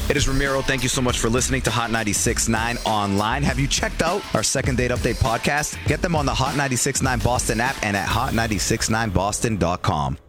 It is Ramiro. Thank you so much for listening to Hot 96.9 online. Have you checked out our Second Date Update podcast? Get them on the Hot 96.9 Boston app and at hot969boston.com.